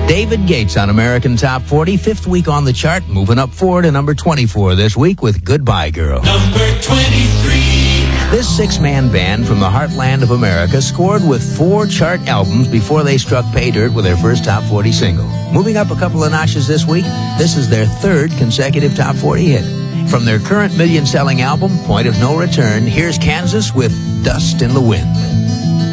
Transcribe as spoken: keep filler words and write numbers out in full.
David Gates on American Top forty, fifth week on the chart, moving up four to number twenty-four this week with Goodbye Girl. Number twenty-three. This six-man band from the heartland of America scored with four chart albums before they struck pay dirt with their first Top forty single. Moving up a couple of notches this week, this is their third consecutive Top forty hit. From their current million-selling album, Point of No Return, here's Kansas with Dust in the Wind.